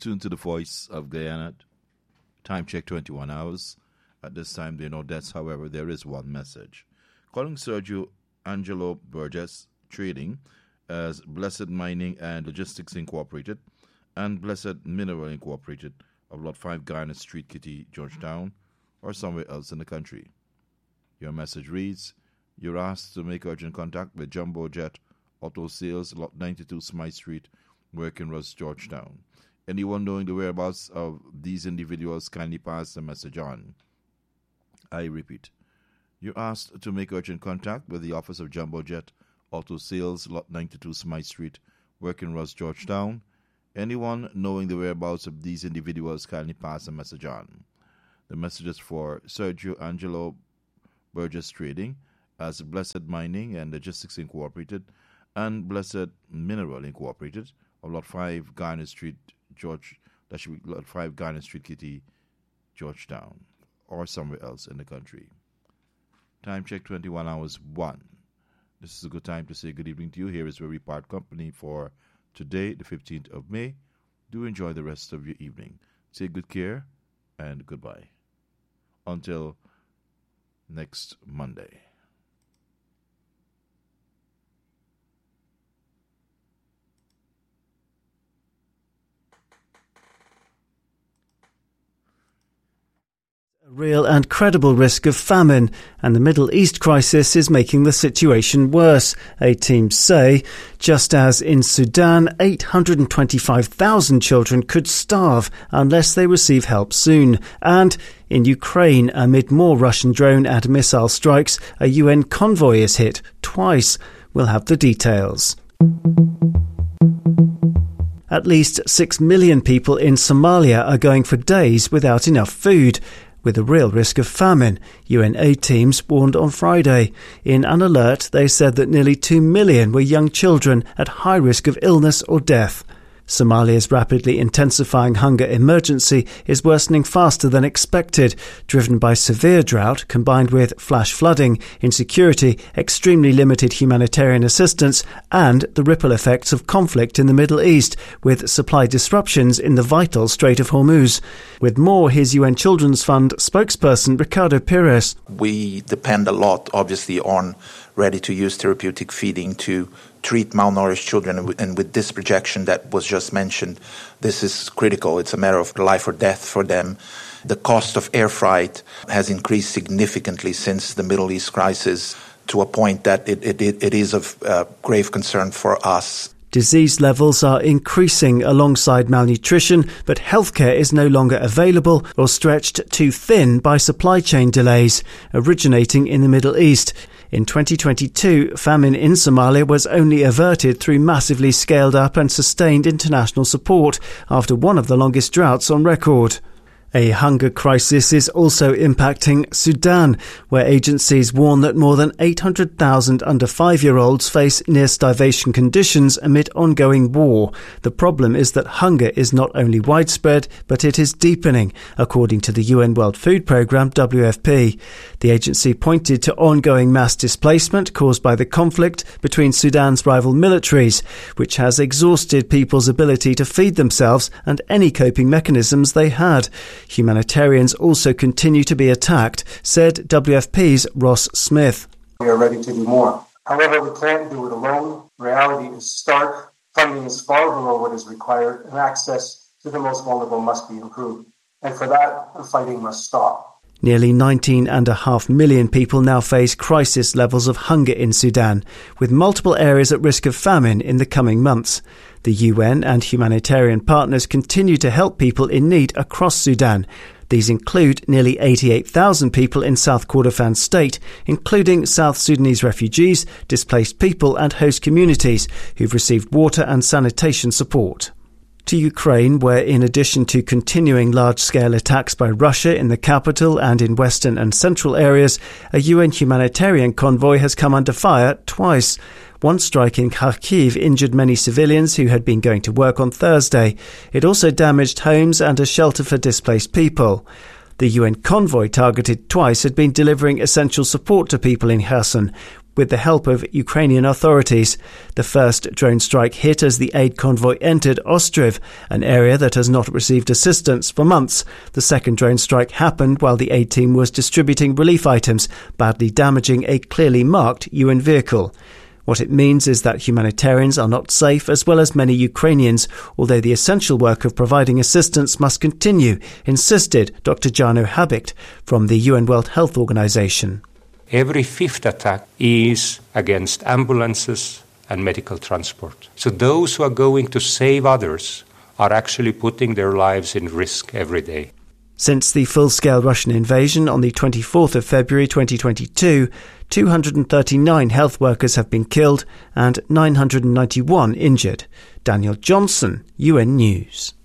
tuned to the Voice of Guyana. Time check 21 hours. At this time, there are no deaths. However, there is one message. Calling Sergio Angelo Burgess Trading as Blessed Mining and Logistics Incorporated and Blessed Mineral Incorporated of Lot 5 Garnet Street, Kitty, Georgetown, or somewhere else in the country. Your message reads, you're asked to make urgent contact with Jumbo Jet Auto Sales, Lot 92 Smythe Street, Working-Ross, Georgetown. Anyone knowing the whereabouts of these individuals, kindly pass the message on. I repeat, you're asked to make urgent contact with the office of Jumbo Jet Auto Sales, Lot 92 Smythe Street, Working-Ross, Georgetown. Anyone knowing the whereabouts of these individuals, kindly pass the message on. The message is for Sergio Angelo Burgess Trading as Blessed Mining and Logistics Incorporated and Blessed Mineral Incorporated of Lot 5 Garnet Street, that should be Lot 5 Garnet Street, Kitty, Georgetown, or somewhere else in the country. Time check 21 hours 1. This is a good time to say good evening to you. Here is where we part company for today, the 15th of May. Do enjoy the rest of your evening. Take good care and goodbye. Until next Monday. Real and credible risk of famine, and the Middle East crisis is making the situation worse, aid teams say. Just as in Sudan, 825,000 children could starve unless they receive help soon. And in Ukraine, amid more Russian drone and missile strikes, a UN convoy is hit twice. We'll have the details. At least 6 million people in Somalia are going for days without enough food, with a real risk of famine, UN aid teams warned on Friday. In an alert, they said that nearly 2 million were young children at high risk of illness or death. Somalia's rapidly intensifying hunger emergency is worsening faster than expected, driven by severe drought combined with flash flooding, insecurity, extremely limited humanitarian assistance, and the ripple effects of conflict in the Middle East, with supply disruptions in the vital Strait of Hormuz. With more, his UN Children's Fund spokesperson Ricardo Pires. We depend a lot, obviously, on ready-to-use therapeutic feeding to treat malnourished children, and with this projection that was just mentioned, this is critical. It's a matter of life or death for them. The cost of air freight has increased significantly since the Middle East crisis, to a point that it is of grave concern for us. Disease levels are increasing alongside malnutrition, but healthcare is no longer available or stretched too thin by supply chain delays, originating in the Middle East. In 2022, famine in Somalia was only averted through massively scaled up and sustained international support after one of the longest droughts on record. A hunger crisis is also impacting Sudan, where agencies warn that more than 800,000 under 5-year-olds face near-starvation conditions amid ongoing war. The problem is that hunger is not only widespread, but it is deepening, according to the UN World Food Programme, WFP. The agency pointed to ongoing mass displacement caused by the conflict between Sudan's rival militaries, which has exhausted people's ability to feed themselves and any coping mechanisms they had. Humanitarians also continue to be attacked, said WFP's Ross Smith. We are ready to do more. However, we can't do it alone. Reality is stark. Funding is far below what is required, and access to the most vulnerable must be improved. And for that, the fighting must stop. Nearly 19.5 million people now face crisis levels of hunger in Sudan, with multiple areas at risk of famine in the coming months. The UN and humanitarian partners continue to help people in need across Sudan. These include nearly 88,000 people in South Kordofan state, including South Sudanese refugees, displaced people and host communities who've received water and sanitation support. To Ukraine, where in addition to continuing large-scale attacks by Russia in the capital and in western and central areas, a UN humanitarian convoy has come under fire twice. One strike in Kharkiv injured many civilians who had been going to work on Thursday. It also damaged homes and a shelter for displaced people. The UN convoy targeted twice had been delivering essential support to people in Kherson. with the help of Ukrainian authorities. The first drone strike hit as the aid convoy entered Ostriv, an area that has not received assistance for months. The second drone strike happened while the aid team was distributing relief items, badly damaging a clearly marked UN vehicle. What it means is that humanitarians are not safe, as well as many Ukrainians, although the essential work of providing assistance must continue, insisted Dr. Jano Habicht from the UN World Health Organization. Every fifth attack is against ambulances and medical transport. So those who are going to save others are actually putting their lives in risk every day. Since the full-scale Russian invasion on the 24th of February 2022, 239 health workers have been killed and 991 injured. Daniel Johnson, UN News.